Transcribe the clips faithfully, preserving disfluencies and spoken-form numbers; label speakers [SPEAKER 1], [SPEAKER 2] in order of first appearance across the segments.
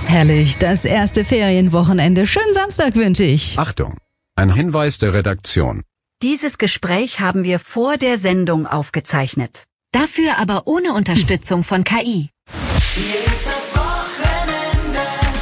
[SPEAKER 1] Herrlich, das erste Ferienwochenende. Schönen Samstag wünsche ich.
[SPEAKER 2] Achtung, ein Hinweis der Redaktion.
[SPEAKER 3] Dieses Gespräch haben wir vor der Sendung aufgezeichnet. Dafür aber ohne Unterstützung von K I.
[SPEAKER 4] Hier ist das Wochenende.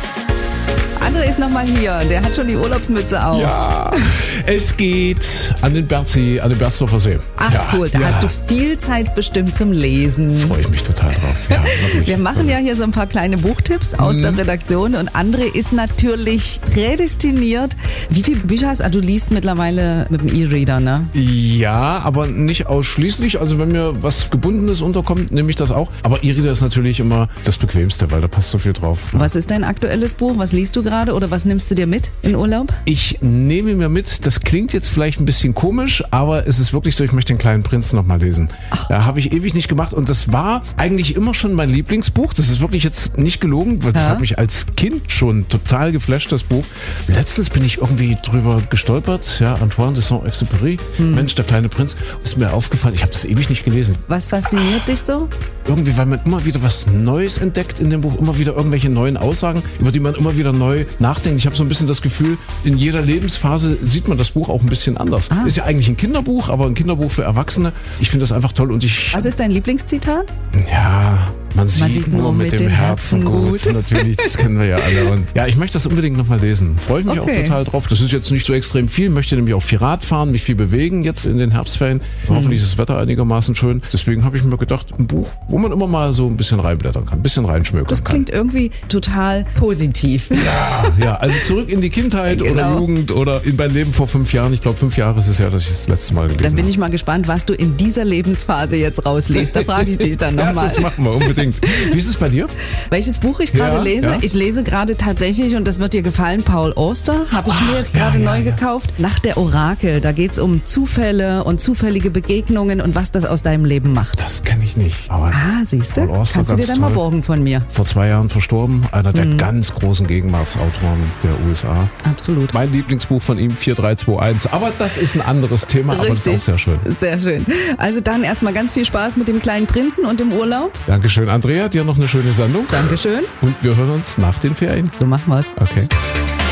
[SPEAKER 1] André ist nochmal hier, der hat schon die Urlaubsmütze auf.
[SPEAKER 5] Ja, es geht an den Berzi, an den Berzdorfer See.
[SPEAKER 1] Ach
[SPEAKER 5] ja,
[SPEAKER 1] cool, da
[SPEAKER 5] ja.
[SPEAKER 1] hast du viel Zeit bestimmt zum Lesen.
[SPEAKER 5] Freue ich mich total drauf. Ja, wirklich.
[SPEAKER 1] Wir machen ja hier so ein paar kleine Buchtipps aus mhm. der Redaktion und André ist natürlich prädestiniert. Wie viele Bücher hast du? Also du liest mittlerweile mit dem E-Reader, ne?
[SPEAKER 5] Ja, aber nicht ausschließlich. Also wenn mir was Gebundenes unterkommt, nehme ich das auch. Aber E-Reader ist natürlich immer das Bequemste, weil da passt so viel drauf. Ne?
[SPEAKER 1] Was ist dein aktuelles Buch? Was liest du gerade oder was nimmst du dir mit in Urlaub?
[SPEAKER 5] Ich nehme mir mit, das klingt jetzt vielleicht ein bisschen komisch, aber es ist wirklich so, ich möchte den kleinen Prinzen nochmal lesen. Ach. Da habe ich ewig nicht gemacht und das war eigentlich immer schon mein Lieblingsbuch. Das ist wirklich jetzt nicht gelogen, weil das ja? hat mich als Kind schon total geflasht, das Buch. Letztens bin ich irgendwie drüber gestolpert, ja, Antoine de Saint-Exupéry, hm. Mensch, der kleine Prinz, ist mir aufgefallen, ich habe das ewig nicht gelesen.
[SPEAKER 1] Was fasziniert dich so?
[SPEAKER 5] Irgendwie, weil man immer wieder was Neues entdeckt in dem Buch, immer wieder irgendwelche neuen Aussagen, über die man immer wieder neu nachdenkt. Ich habe so ein bisschen das Gefühl, in jeder Lebensphase sieht man das Buch auch ein bisschen anders. Ah. Ist ja eigentlich ein Kinderbuch, aber ein Kinderbuch für Erwachsene. Ich finde das einfach toll und ich...
[SPEAKER 1] Was ist dein Lieblingszitat?
[SPEAKER 5] Ja... Man sieht,
[SPEAKER 1] Man sieht
[SPEAKER 5] nur,
[SPEAKER 1] nur
[SPEAKER 5] mit, mit dem, dem Herzen, Herzen gut. gut. Natürlich, das kennen wir ja alle. Und ja, ich möchte das unbedingt nochmal lesen. Freue ich mich okay. auch total drauf. Das ist jetzt nicht so extrem viel. Möchte nämlich auch viel Rad fahren, mich viel bewegen jetzt in den Herbstferien. Hm. Hoffentlich ist das Wetter einigermaßen schön. Deswegen habe ich mir gedacht, ein Buch, wo man immer mal so ein bisschen reinblättern kann, ein bisschen reinschmökern kann.
[SPEAKER 1] Das klingt kann. irgendwie total positiv.
[SPEAKER 5] Ja, ja, also zurück in die Kindheit genau. oder Jugend oder in mein Leben vor fünf Jahren. Ich glaube, fünf Jahre ist es ja, dass ich das letzte Mal gelesen habe.
[SPEAKER 1] Dann bin ich mal gespannt, was du in dieser Lebensphase jetzt rausliest. Da frage ich dich dann nochmal.
[SPEAKER 5] Ja, das machen wir unbedingt. Wie ist es bei dir?
[SPEAKER 1] Welches Buch ich gerade
[SPEAKER 5] ja,
[SPEAKER 1] lese?
[SPEAKER 5] Ja.
[SPEAKER 1] Ich lese gerade tatsächlich, und das wird dir gefallen, Paul Auster, habe ich Ach, mir jetzt gerade ja, neu ja, gekauft. Ja. Nacht der Orakel. Da geht es um Zufälle und zufällige Begegnungen und was das aus deinem Leben macht.
[SPEAKER 5] Das kenne ich nicht. Aber
[SPEAKER 1] ah, siehst du? Kannst du dir dann mal borgen von mir.
[SPEAKER 5] Vor zwei Jahren verstorben. Einer der mhm. ganz großen Gegenwartsautoren der U S A.
[SPEAKER 1] Absolut.
[SPEAKER 5] Mein Lieblingsbuch von ihm, vier drei zwei eins. Aber das ist ein anderes Thema, Richtig. aber das ist auch sehr schön.
[SPEAKER 1] Sehr schön. Also dann erstmal ganz viel Spaß mit dem kleinen Prinzen und dem Urlaub.
[SPEAKER 5] Dankeschön, Andrea. Dir noch eine schöne Sendung.
[SPEAKER 1] Dankeschön.
[SPEAKER 5] Und wir hören uns nach den Ferien.
[SPEAKER 1] So machen wir's.
[SPEAKER 5] Okay.